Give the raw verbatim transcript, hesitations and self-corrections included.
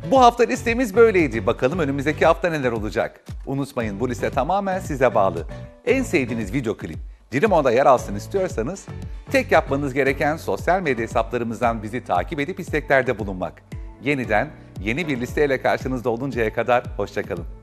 Bu hafta listemiz böyleydi. Bakalım önümüzdeki hafta neler olacak? Unutmayın, bu liste tamamen size bağlı. En sevdiğiniz video klip Dirimo'da yer alsın istiyorsanız tek yapmanız gereken sosyal medya hesaplarımızdan bizi takip edip isteklerde bulunmak. Yeniden yeni bir listeyle karşınızda oluncaya kadar hoşça kalın.